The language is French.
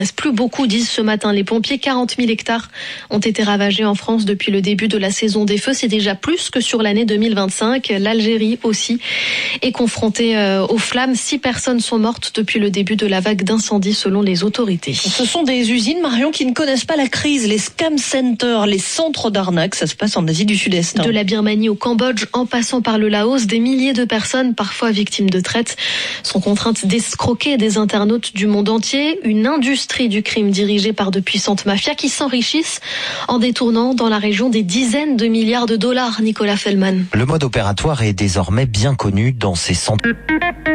Il ne reste plus beaucoup, disent ce matin les pompiers. 40 000 hectares ont été ravagés en France depuis le début de la saison des feux. C'est déjà plus que sur l'année 2025. L'Algérie aussi est confrontée aux flammes. 6 personnes sont mortes depuis le début de la vague d'incendie selon les autorités. Ce sont des usines, Marion, qui ne connaissent pas la crise. Les scam centers, les centres d'arnaque, ça se passe en Asie du Sud-Est. De la Birmanie au Cambodge, en passant par le Laos, des milliers de personnes, parfois victimes de traite, sont contraintes d'escroquer des internautes du monde entier. Une industrie du crime dirigée par de puissantes mafias qui s'enrichissent en détournant dans la région des dizaines de milliards de dollars. Nicolas Fellman. Le mode opératoire est désormais bien connu dans ces centres.